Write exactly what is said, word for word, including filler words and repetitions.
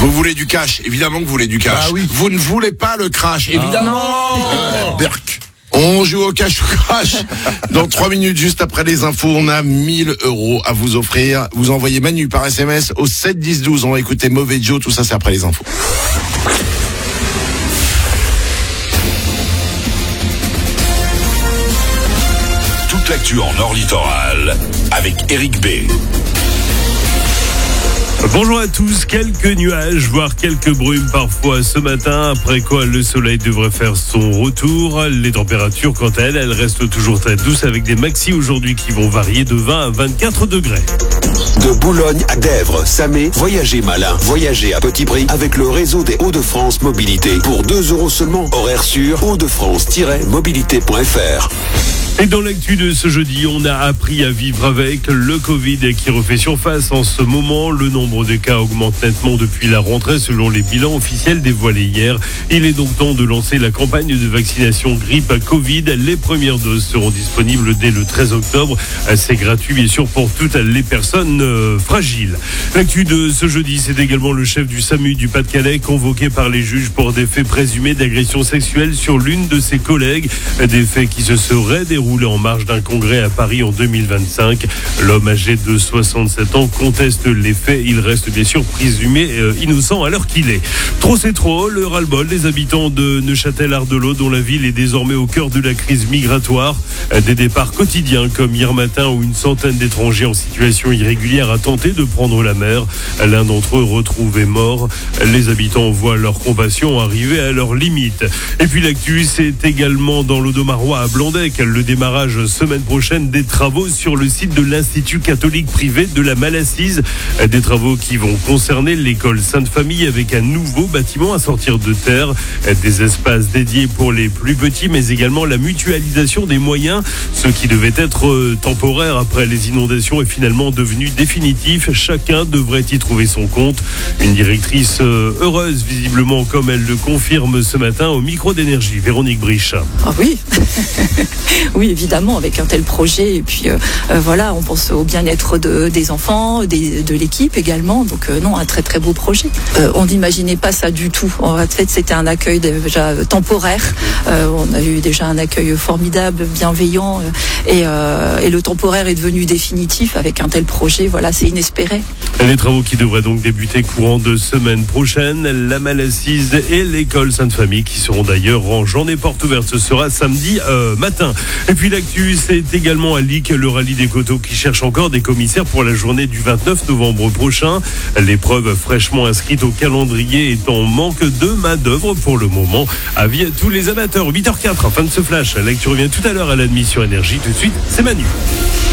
Vous voulez du cash? Évidemment que vous voulez du cash. Ah oui. Vous ne voulez pas le crash? Évidemment. Ah. Euh, Berk. On joue au cash ou crash. Dans trois minutes, juste après les infos, on a mille euros à vous offrir. Vous envoyez Manu par S M S au sept dix douze. On va écouter Mauvais Joe. Tout ça, c'est après les infos. Toute l'actu en Nord Littoral avec Eric B. Bonjour à tous, quelques nuages, voire quelques brumes parfois ce matin, après quoi le soleil devrait faire son retour. Les températures, quant à elles, elles restent toujours très douces avec des maxis aujourd'hui qui vont varier de vingt à vingt-quatre degrés. De Boulogne à Dèvres, Samé, voyagez malin, voyagez à petit prix avec le réseau des Hauts-de-France Mobilité. Pour deux euros seulement, horaire sur hauts de france tiret mobilité point f r. Et dans l'actu de ce jeudi, on a appris à vivre avec le Covid qui refait surface en ce moment. Le nombre de cas augmente nettement depuis la rentrée selon les bilans officiels dévoilés hier. Il est donc temps de lancer la campagne de vaccination grippe à Covid. Les premières doses seront disponibles dès le treize octobre. C'est gratuit bien sûr pour toutes les personnes euh, fragiles. L'actu de ce jeudi, c'est également le chef du SAMU du Pas-de-Calais convoqué par les juges pour des faits présumés d'agression sexuelle sur l'une de ses collègues. Des faits qui se seraient déroulés en marge d'un congrès à Paris en deux mille vingt-cinq. L'homme âgé de soixante-sept ans conteste les faits. Il reste bien sûr présumé euh, innocent à l'heure qu'il est. Trop c'est trop, le ras-le-bol des habitants de Neuchâtel-Ardelot dont la ville est désormais au cœur de la crise migratoire. Des départs quotidiens comme hier matin où une centaine d'étrangers en situation irrégulière a tenté de prendre la mer. L'un d'entre eux retrouvé mort. Les habitants voient leur compassion arriver à leurs limites. Et puis l'actu, c'est également dans l'Audomarois à Blandec. Le démarrage semaine prochaine des travaux sur le site de l'Institut catholique privé de la Malassise. Des travaux qui vont concerner l'école Sainte-Famille avec un nouveau bâtiment à sortir de terre. Des espaces dédiés pour les plus petits mais également la mutualisation des moyens. Ce qui devait être temporaire après les inondations est finalement devenu définitif. Chacun devrait y trouver son compte. Une directrice heureuse visiblement comme elle le confirme ce matin au micro d'énergie. Véronique Briche. Ah oui. Oui, évidemment, avec un tel projet. Et puis, euh, euh, voilà, on pense au bien-être de, des enfants, des, de l'équipe également. Donc, euh, non, un très, très beau projet. Euh, on n'imaginait pas ça du tout. En fait, c'était un accueil déjà temporaire. Euh, on a eu déjà un accueil formidable, bienveillant. Euh, et, euh, et le temporaire est devenu définitif avec un tel projet. Voilà, c'est inespéré. Les travaux qui devraient donc débuter courant de semaine prochaine. La Malassise et l'école Sainte-Famille qui seront d'ailleurs en journée porte ouverte. Ce sera samedi euh, matin. Et puis l'actu, c'est également à Lic, le rallye des coteaux qui cherche encore des commissaires pour la journée du vingt-neuf novembre prochain. L'épreuve fraîchement inscrite au calendrier est en manque de main d'œuvre pour le moment. Avis à tous les amateurs. huit heures zéro quatre, fin de ce flash. L'actu revient tout à l'heure à l'admission énergie. Tout de suite, c'est Manu.